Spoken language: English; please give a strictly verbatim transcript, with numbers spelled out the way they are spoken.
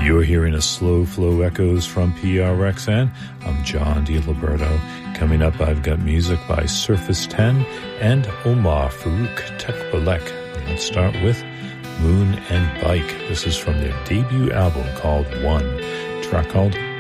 You're hearing a Slow Flow Echoes from P R X N. I'm John DiLiberto. Coming up, I've got music by Surface ten and Omar Farouk Tekbalek. Let's start with Moon and Bike. This is from their debut album called One, a track called